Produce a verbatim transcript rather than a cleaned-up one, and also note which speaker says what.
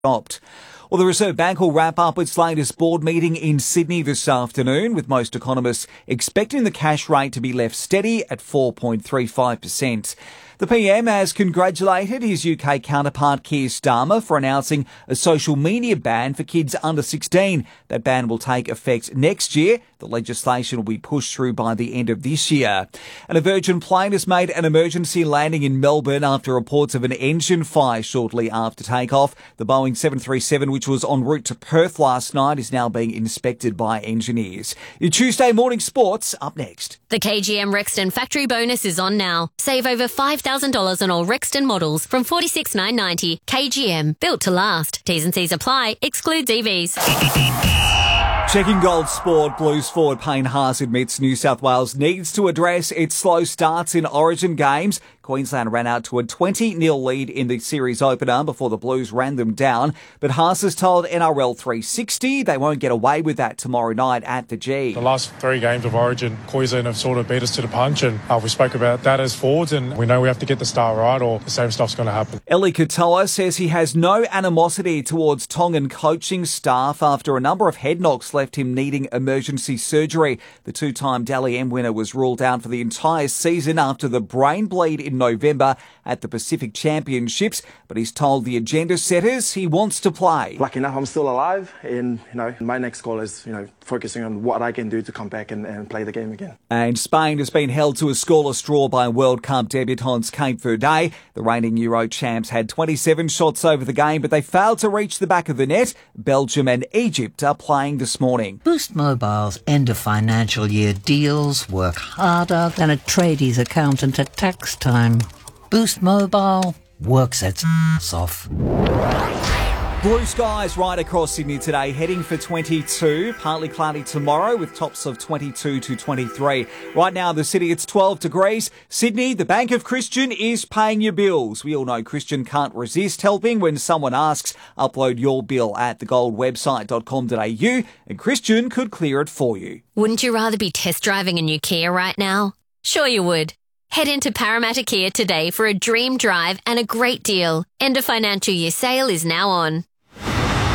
Speaker 1: stopped. Well, the Reserve Bank will wrap up its latest board meeting in Sydney this afternoon, with most economists expecting the cash rate to be left steady at four point three five percent. The P M has congratulated his U K counterpart Keir Starmer for announcing a social media ban for kids under sixteen. That ban will take effect next year. The legislation will be pushed through by the end of this year. And a Virgin plane has made an emergency landing in Melbourne after reports of an engine fire shortly after takeoff. The Boeing seven thirty-seven, which was en route to Perth last night, is now being inspected by engineers. Your Tuesday morning sports up next.
Speaker 2: The K G M Rexton factory bonus is on now. Save over five thousand dollars on all Rexton models from forty-six thousand nine hundred ninety dollars. K G M, built to last. T's and C's apply. Excludes E Vs.
Speaker 1: Checking Gold Sport, Blues forward Payne Haas admits New South Wales needs to address its slow starts in Origin games. Queensland ran out to a twenty nil lead in the series opener before the Blues ran them down. But Haas has told N R L three sixty they won't get away with that tomorrow night at the G.
Speaker 3: The last three games of Origin, Queensland have sort of beat us to the punch, and uh, we spoke about that as forwards, and we know we have to get the start right or the same stuff's going to happen.
Speaker 1: Eli Katoa says he has no animosity towards Tongan coaching staff after a number of head knocks left him needing emergency surgery. The two-time Dally M winner was ruled out for the entire season after the brain bleed in November at the Pacific Championships, but he's told the agenda setters he wants to play.
Speaker 4: Lucky enough, I'm still alive, and you know, my next goal is you know focusing on what I can do to come back and, and play the game again.
Speaker 1: And Spain has been held to a scoreless draw by World Cup debutants Cape Verde. The reigning Euro champs had twenty-seven shots over the game, but they failed to reach the back of the net. Belgium and Egypt are playing this morning.
Speaker 5: Boost Mobile's end of financial year deals work harder than a tradies accountant at tax time. Boost Mobile works its ass off.
Speaker 1: Blue skies right across Sydney today, heading for twenty-two. Partly cloudy tomorrow with tops of twenty-two to twenty-three. Right now in the city it's twelve degrees. Sydney, the Bank of Christian is paying your bills. We all know Christian can't resist helping when someone asks. Upload your bill at the gold website dot com dot a u and Christian could clear it for you.
Speaker 2: Wouldn't you rather be test driving a new Kia right now? Sure you would. Head into Parramatta Kia today for a dream drive and a great deal. End of financial year sale is now on.